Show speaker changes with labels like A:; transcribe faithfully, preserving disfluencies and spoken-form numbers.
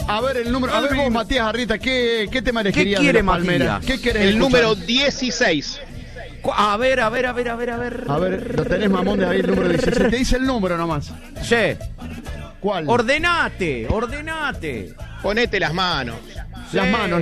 A: A ver, el número. A ver vos, Matías Arrieta, ¿qué, qué tema
B: ¿Qué
A: elegirías
B: quiere
A: de los Palmeras?
B: Matías?
A: ¿Qué querés
C: El
A: escuchar?
C: número dieciséis.
B: Cu- A ver, a ver, a ver, a ver, a ver.
A: A ver, lo tenés, mamón, de ahí el número dieciséis. Te dice el número nomás.
B: Sí.
A: ¿Cuál?
B: Ordenate, ordenate.
C: Ponete las manos.
A: Las
B: Sí.
A: manos.